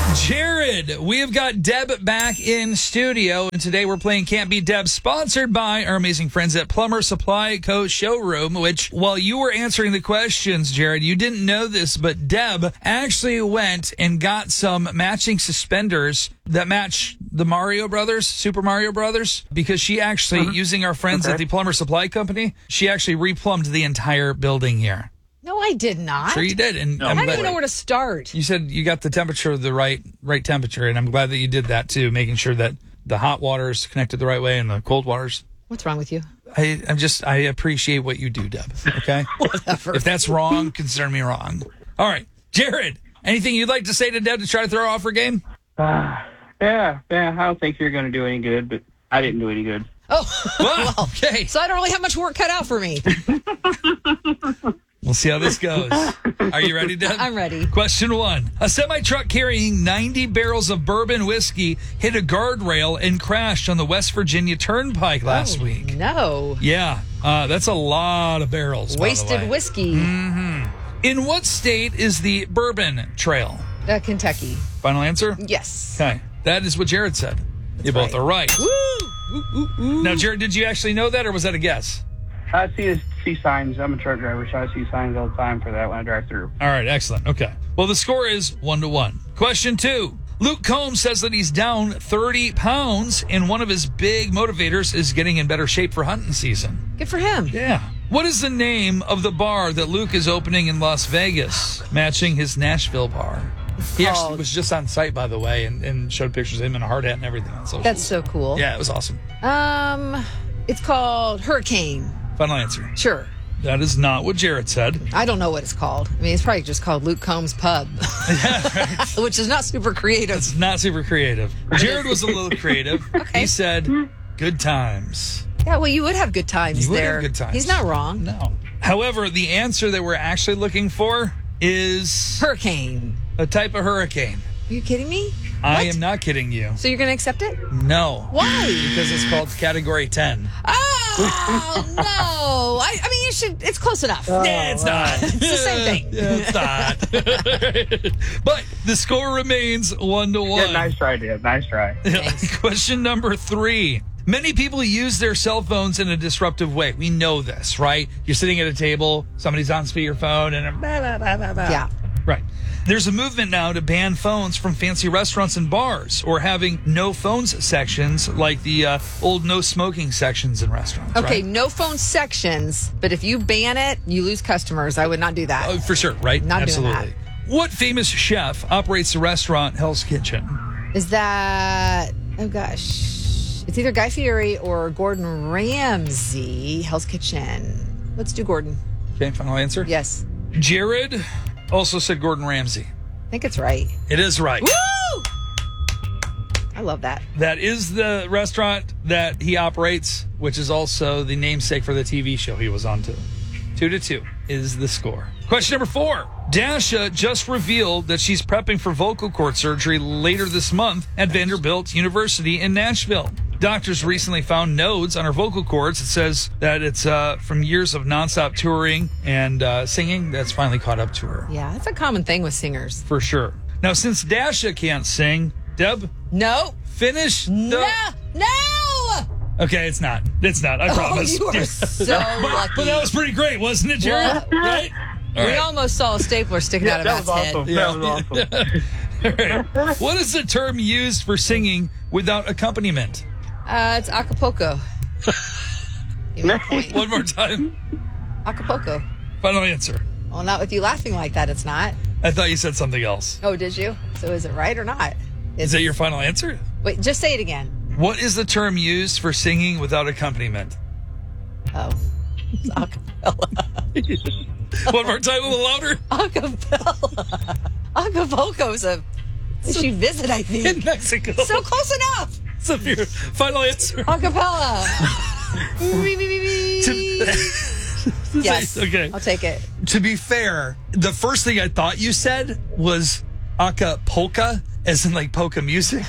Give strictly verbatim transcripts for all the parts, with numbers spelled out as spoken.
Jared, we have got Deb back in studio, and today we're playing Can't Beat Deb, sponsored by our amazing friends at Plumber Supply Co. Showroom, which, while you were answering the questions, Jared, you didn't know this, but Deb actually went and got some matching suspenders that match the Mario Brothers, Super Mario Brothers, because she actually, uh-huh. using our friends okay. at the Plumber Supply Company, she actually replumbed the entire building here. No, I did not. Sure you did. And no, I don't even know where to start. You said you got the temperature, the right right temperature, and I'm glad that you did that too, making sure that the hot water is connected the right way and the cold water's. What's wrong with you? I, I'm just, I appreciate what you do, Deb, okay? Whatever. If that's wrong, consider me wrong. All right. Jared, anything you'd like to say to Deb to try to throw her off her game? Uh, yeah, yeah, I don't think you're going to do any good, but I didn't do any good. Oh, well, okay. So I don't really have much work cut out for me. We'll see how this goes. Are you ready, Deb? I'm ready. Question one. A semi-truck carrying ninety barrels of bourbon whiskey hit a guardrail and crashed on the West Virginia Turnpike last oh, week. No. Yeah, uh, that's a lot of barrels. Wasted whiskey. Mm-hmm. In what state is the Bourbon Trail? Uh, Kentucky. Final answer? Yes. Okay. That is what Jared said. That's you both right. are right. Woo! Ooh, ooh, ooh. Now, Jared, did you actually know that, or was that a guess? I see see signs. I'm a truck driver, so I see signs all the time for that when I drive through. All right, excellent. Okay. Well, the score is one to one. Question two. Luke Combs says that he's down thirty pounds, and one of his big motivators is getting in better shape for hunting season. Good for him. Yeah. What is the name of the bar that Luke is opening in Las Vegas, matching his Nashville bar? He actually was just on site, by the way, and, and showed pictures of him in a hard hat and everything on social. That's so cool. Yeah, it was awesome. Um, it's called Hurricane. Final answer. Sure. That is not what Jared said. I don't know what it's called. I mean, it's probably just called Luke Combs Pub. Yeah, right. Which is not super creative. It's not super creative. Jared was a little creative. Okay. He said, good times. Yeah, well, you would have good times You would there. have good times. He's not wrong. No. However, the answer that we're actually looking for is Hurricane. a type of hurricane. Are you kidding me? I What? am not kidding you. So you're going to accept it? No. Why? Because it's called Category ten. Oh, no. I, I mean, you should. It's close enough. Oh, Yeah, it's wow. not. It's the same thing. Yeah, it's not. But the score remains one to one. Yeah, nice try, Deb. Nice try. Thanks. Question number three. Many people use their cell phones in a disruptive way. We know this, right? You're sitting at a table, somebody's on speakerphone, and blah, blah, blah, blah, blah. Yeah. Right. There's a movement now to ban phones from fancy restaurants and bars, or having no phones sections like the uh, old no smoking sections in restaurants. Okay, right? no phone sections, but if you ban it, you lose customers. I would not do that. Oh, for sure, right? Not doing Absolutely. What famous chef operates the restaurant Hell's Kitchen? Is that, oh gosh, it's either Guy Fieri or Gordon Ramsay, Hell's Kitchen. Let's do Gordon. Okay, final answer? Yes. Jared also said Gordon Ramsay. I think it's right. It is right. Woo! I love that. That is the restaurant that he operates, which is also the namesake for the T V show he was on to. Two to two is the score. Question number four. Dasha just revealed that she's prepping for vocal cord surgery later this month at Vanderbilt University in Nashville. Doctors recently found nodes on her vocal cords. It says that it's uh, from years of nonstop touring and uh, singing that's finally caught up to her. Yeah, that's a common thing with singers. For sure. Now, since Dasha can't sing, Deb, No. finish the... No. No. Okay, it's not. It's not. I promise. Oh, you are so lucky. But that was pretty great, wasn't it, Jared? Well, right? All We right. almost saw a stapler sticking Yeah, out of that Matt's was awesome. head. That was awesome. All right. What is the term used for singing without accompaniment? Uh, it's Acapulco. Give me a point. One more time. Acapulco. Final answer. Well, not with you laughing like that, it's not. I thought you said something else. Oh, did you? So is it right or not? Is that your final answer? Wait, just say it again. What is the term used for singing without accompaniment? Oh. It's acapella. One more time, a little louder. Acapella. Acapulco's a... She visit, I In think. Mexico. So close enough. So your final answer. Acapella. Wee, wee, wee, wee. Yes. Okay. I'll take it. To be fair, the first thing I thought you said was Acapulco, as in like polka music.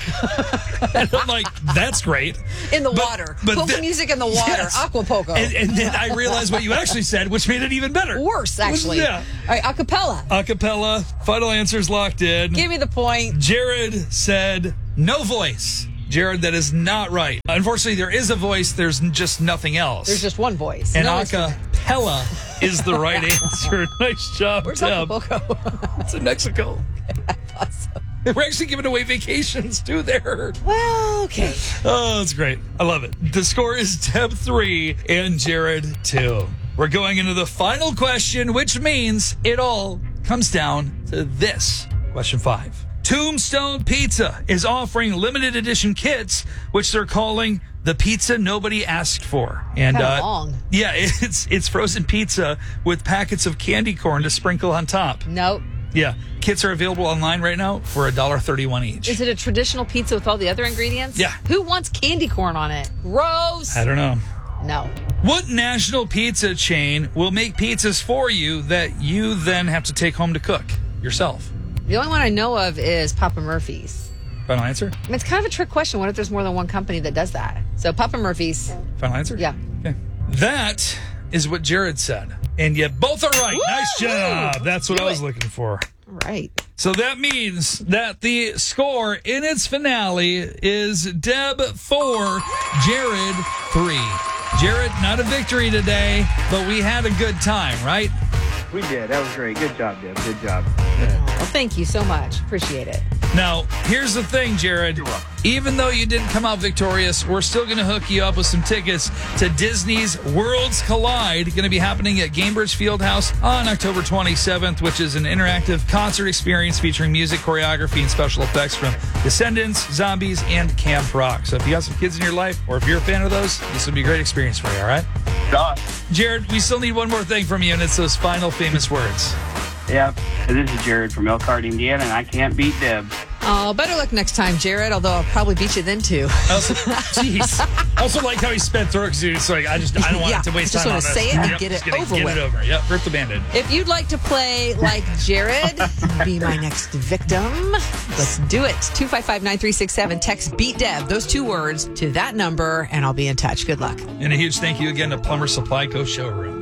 And I'm like, that's great. In the But- water. but Polka the- music in the water. Yes. Aquapoco. And, and then I realized what you actually said, which made it even better. Worse, actually. Yeah. All right, acapella. Acapella, final answers locked in. Give me the point. Jared said no voice. Jared, that is not right. Unfortunately, there is a voice. There's just nothing else. There's just one voice. and No instrument. acapella is the right answer. Nice job, Where's Deb. Acapulco? It's in Mexico. Awesome. We're actually giving away vacations too there. Well, okay. Oh, that's great. I love it. The score is Deb three and Jared two. We're going into the final question, which means it all comes down to this. Question five. Tombstone Pizza is offering limited edition kits, which they're calling the pizza nobody asked for. And Kinda long. yeah, it's it's frozen pizza with packets of candy corn to sprinkle on top. Nope. Yeah, kits are available online right now for one dollar thirty-one each. Is it a traditional pizza with all the other ingredients? Yeah. Who wants candy corn on it? Gross. I don't know. No. What national pizza chain will make pizzas for you that you then have to take home to cook yourself? The only one I know of is Papa Murphy's. Final answer? I mean, it's kind of a trick question. What if there's more than one company that does that? So Papa Murphy's. Final answer? Yeah. Okay. That is what Jared said. And yet both are right. Woo! Nice job. That's what Do I was it. looking for. All right. So that means that the score in its finale is Deb four, Jared three. Jared, not a victory today, but we had a good time, right? We did. That was great. Good job, Deb. Good job. Well, thank you so much. Appreciate it. Now, here's the thing, Jared. Even though you didn't come out victorious, we're still going to hook you up with some tickets to Disney's Worlds Collide. Going to be happening at Gamebridge Fieldhouse on October twenty-seventh, which is an interactive concert experience featuring music, choreography, and special effects from Descendants, Zombies, and Camp Rock. So if you got some kids in your life, or if you're a fan of those, this will be a great experience for you, all right? Duh. Jared, we still need one more thing from you, and it's those final famous words. Yeah. This is Jared from Elkhart, Indiana, and I can't beat Deb. Oh, better luck next time, Jared, although I'll probably beat you then, too. I also, jeez. I also like how he sped through it because it's like, I just, I don't want Yeah, to waste just time wanna on this. say it and Yep, get just it gonna over get with. it over. Yep, rip the Band-Aid. If you'd like to play like Jared, be my next victim, let's do it. two five five, nine three six seven. Text Beat Deb, those two words, to that number, and I'll be in touch. Good luck. And a huge thank you again to Plumber Supply Co. Showroom.